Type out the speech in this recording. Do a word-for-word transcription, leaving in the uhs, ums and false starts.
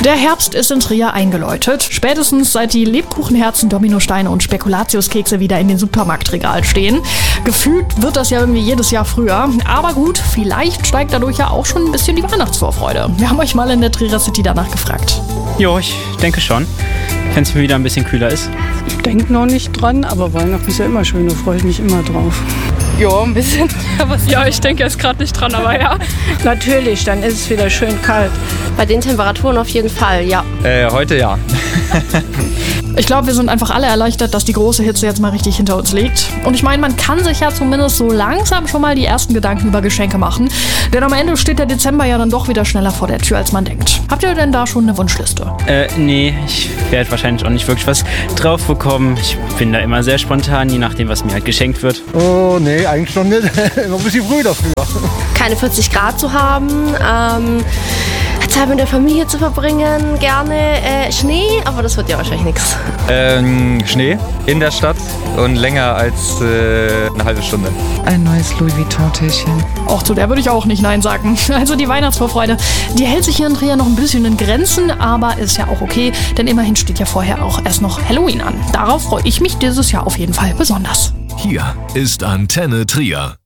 Der Herbst ist in Trier eingeläutet. Spätestens seit die Lebkuchenherzen, Dominosteine und Spekulatiuskekse wieder in den Supermarktregalen stehen. Gefühlt wird das ja irgendwie jedes Jahr früher. Aber gut, vielleicht steigt dadurch ja auch schon ein bisschen die Weihnachtsvorfreude. Wir haben euch mal in der Trierer City danach gefragt. Jo, ich denke schon. Wenn es mir wieder ein bisschen kühler ist. Ich denke noch nicht dran, aber Weihnachten ist ja immer schön, da freue ich mich immer drauf. Ja, ein bisschen. Ja, ich denke jetzt gerade nicht dran, aber ja. Natürlich, dann ist es wieder schön kalt. Bei den Temperaturen auf jeden Fall, ja. Äh, heute ja. Ich glaube, wir sind einfach alle erleichtert, dass die große Hitze jetzt mal richtig hinter uns liegt. Und ich meine, man kann sich ja zumindest so langsam schon mal die ersten Gedanken über Geschenke machen. Denn am Ende steht der Dezember ja dann doch wieder schneller vor der Tür, als man denkt. Habt ihr denn da schon eine Wunschliste? Äh, nee, ich werde wahrscheinlich auch nicht wirklich was drauf bekommen. Ich bin da immer sehr spontan, je nachdem, was mir halt geschenkt wird. Oh, nee, eigentlich noch nicht. Noch ein bisschen früh dafür. Keine vierzig Grad zu haben, ähm, Zeit mit der Familie zu verbringen, gerne äh, Schnee, aber das wird ja wahrscheinlich nichts. Ähm, Schnee in der Stadt und länger als äh, eine halbe Stunde. Ein neues Louis Vuitton-Täschchen. Auch zu der würde ich auch nicht Nein sagen. Also die Weihnachtsvorfreude, die hält sich hier in Trier noch ein bisschen in Grenzen, aber ist ja auch okay, denn immerhin steht ja vorher auch erst noch Halloween an. Darauf freue ich mich dieses Jahr auf jeden Fall besonders. Hier ist Antenne Trier.